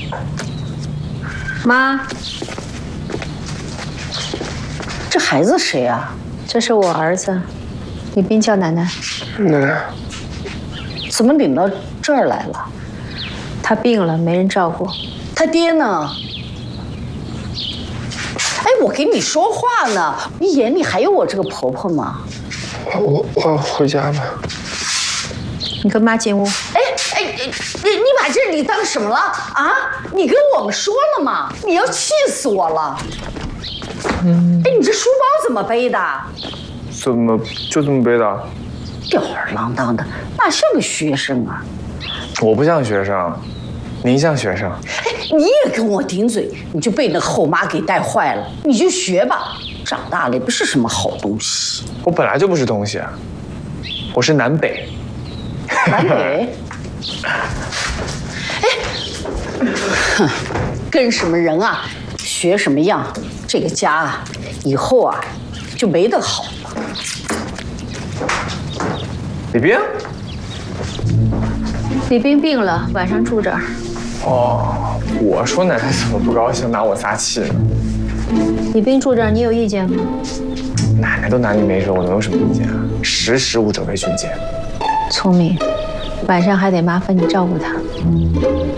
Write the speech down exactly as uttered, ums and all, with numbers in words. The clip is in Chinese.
妈， 这孩子谁啊？ 这是我儿子，李斌叫奶奶。 奶奶， 怎么领到这儿来了？ 他病了，没人照顾。 他爹呢？哎，我跟你说话呢，你眼里还有我这个婆婆吗？ 我我要回家了。 你跟妈进屋。 哎哎哎，你你把这里当什么了啊？你跟我们说了吗？你要气死我了！嗯。哎，你这书包怎么背的？ 怎么就这么背的？ 吊儿郎当的，哪像个学生啊？ 我不像学生，您像学生。 哎，你也跟我顶嘴，你就被那后妈给带坏了。你就学吧，长大了也不是什么好东西。 我本来就不是东西，我是南北。 南北？哎，哼，跟什么人啊，学什么样，这个家啊，以后啊，就没得好了。 李冰。 李斌病了，晚上住这儿。 哦，我说奶奶怎么不高兴，拿我撒气呢？ 李斌住这儿，你有意见吗？ 奶奶都拿你没辙，我能有什么意见啊？识时务者为俊杰。 聪明，晚上还得麻烦你照顾他。